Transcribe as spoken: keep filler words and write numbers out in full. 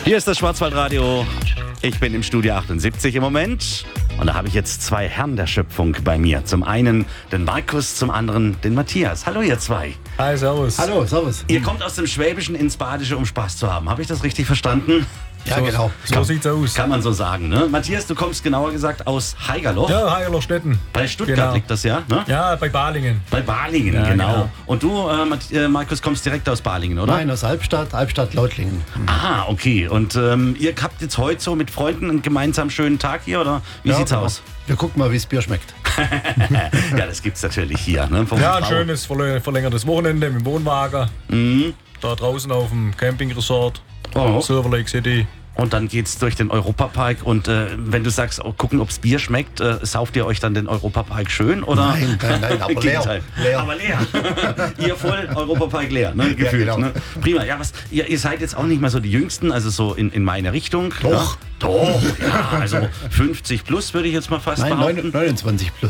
Hier ist das Schwarzwaldradio. Ich bin im Studio achtundsiebzig im Moment. Und da habe ich jetzt zwei Herren der Schöpfung bei mir. Zum einen den Markus, zum anderen den Matthias. Hallo ihr zwei. Hi, servus. Hallo, servus. Ihr kommt aus dem Schwäbischen ins Badische, um Spaß zu haben. Habe ich das richtig verstanden? Ja, so, genau. So Kann- sieht's aus. Kann man so sagen, ne? Matthias, du kommst genauer gesagt aus Haigerloch. Ja, Heigerlochstetten. Bei Stuttgart Genau. liegt das ja, ne? Ja, bei Balingen. Bei Balingen, Ja, genau. genau. Und du, äh, Matt- äh, Markus, kommst direkt aus Balingen, oder? Nein, aus Albstadt, Albstadt-Lautlingen. Ah, okay. Und ähm, ihr habt jetzt heute so mit Freunden einen gemeinsam schönen Tag hier, oder wie Ja, sieht's genau. aus? Wir gucken mal, wie das Bier schmeckt. Ja, das gibt's natürlich hier. Ne? Vom Ja, ein Brau- schönes verl- verlängertes Wochenende mit dem Wohnwagen. Mhm. Da draußen auf dem Campingresort. Oh. Silver Lake City. Und dann geht's durch den Europapark. Und äh, wenn du sagst, oh, gucken, ob's Bier schmeckt, äh, sauft ihr euch dann den Europapark schön? Oder? Nein, nein, nein, aber leer. Gegenteil. Leer. Aber leer. Ihr voll Europapark leer, ne? Gefühlt. genau. Ne? Prima. Ja, was, ihr, ihr seid jetzt auch nicht mehr so die Jüngsten, also so in, in meine Richtung. Doch. Ja? Doch, ja. Also fünfzig plus würde ich jetzt mal fast Nein, behaupten. neunundzwanzig plus.